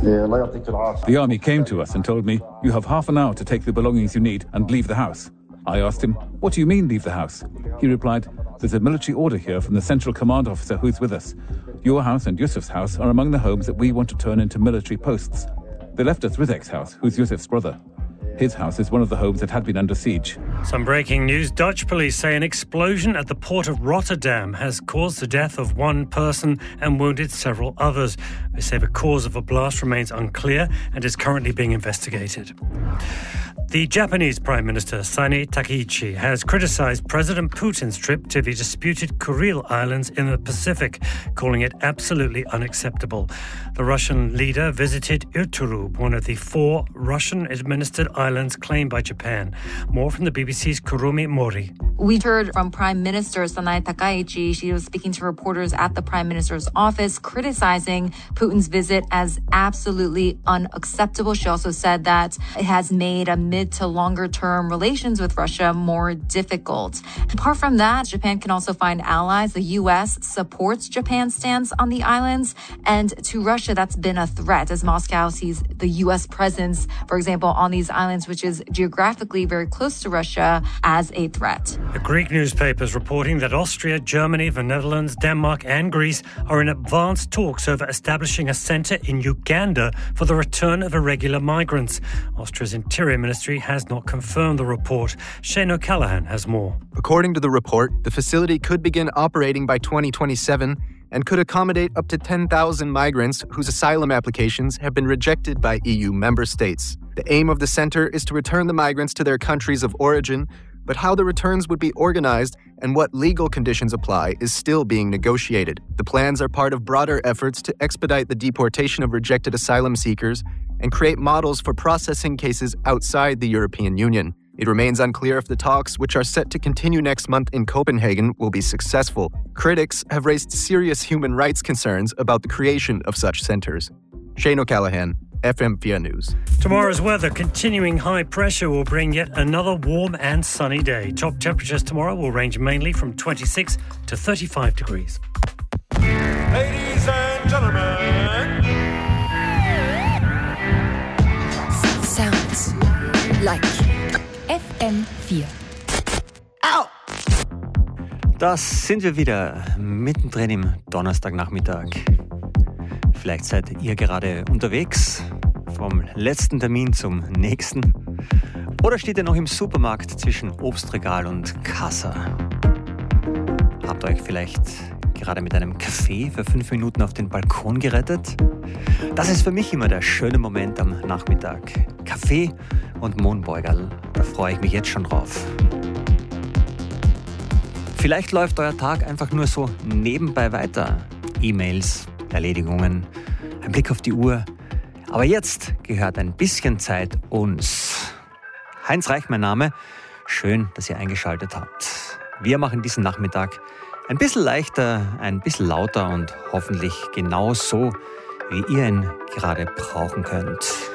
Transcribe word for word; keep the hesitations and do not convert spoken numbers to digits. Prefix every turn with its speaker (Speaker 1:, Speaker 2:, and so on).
Speaker 1: The army came to us and told me, you have half an hour to take the belongings you need and leave the house. I asked him, what do you mean leave the house? He replied, there's a military order here from the central command officer who's with us. Your house and Yusuf's house are among the homes that we want to turn into military posts. They left us Rizek's house, who's Yusuf's brother. His house is one of the homes that had been under siege.
Speaker 2: Some breaking news. Dutch police say an explosion at the port of Rotterdam has caused the death of one person and wounded several others. They say the cause of the blast remains unclear and is currently being investigated. The Japanese Prime Minister Sani Takaichi has criticized President Putin's trip to the disputed Kuril Islands in the Pacific, calling it absolutely unacceptable. The Russian leader visited Irturub, one of the four Russian-administered islands claimed by Japan. More from the B B C's Kurumi Mori.
Speaker 3: We heard from Prime Minister Sani Takaichi. She was speaking to reporters at the Prime Minister's office, criticizing Putin's visit as absolutely unacceptable. She also said that it has made a mid to longer term relations with Russia more difficult. Apart from that, Japan can also find allies. The U S supports Japan's stance on the islands, and to Russia, that's been a threat as Moscow sees the U S presence, for example, on these islands, which is geographically very close to Russia, as a threat.
Speaker 2: The Greek newspapers reporting that Austria, Germany, the Netherlands, Denmark and Greece are in advanced talks over establishing a centre in Uganda for the return of irregular migrants. Austria's Interior Ministry has not confirmed the report. Shane O'Callaghan has more.
Speaker 4: According to the report, the facility could begin operating by twenty twenty-seven and could accommodate up to ten thousand migrants whose asylum applications have been rejected by E U member states. The aim of the centre is to return the migrants to their countries of origin, but how the returns would be organized and what legal conditions apply is still being negotiated. The plans are part of broader efforts to expedite the deportation of rejected asylum seekers and create models for processing cases outside the European Union. It remains unclear if the talks, which are set to continue next month in Copenhagen, will be successful. Critics have raised serious human rights concerns about the creation of such centres. Shane O'Callaghan, F M four News.
Speaker 2: Tomorrow's weather, continuing high pressure will bring yet another warm and sunny day. Top temperatures tomorrow will range mainly from twenty-six to thirty-five degrees.
Speaker 5: Ladies and gentlemen.
Speaker 6: Sounds like F M four.
Speaker 5: Au!
Speaker 7: Das sind wir wieder mittendrin im Donnerstagnachmittag. Vielleicht seid ihr gerade unterwegs, vom letzten Termin zum nächsten. Oder steht ihr noch im Supermarkt zwischen Obstregal und Kassa? Habt ihr euch vielleicht gerade mit einem Kaffee für fünf Minuten auf den Balkon gerettet? Das ist für mich immer der schöne Moment am Nachmittag. Kaffee und Mohnbeugerl, da freue ich mich jetzt schon drauf. Vielleicht läuft euer Tag einfach nur so nebenbei weiter. E-Mails, Erledigungen, ein Blick auf die Uhr. Aber jetzt gehört ein bisschen Zeit uns. Heinz Reich, mein Name. Schön, dass ihr eingeschaltet habt. Wir machen diesen Nachmittag ein bisschen leichter, ein bisschen lauter und hoffentlich genau so, wie ihr ihn gerade brauchen könnt.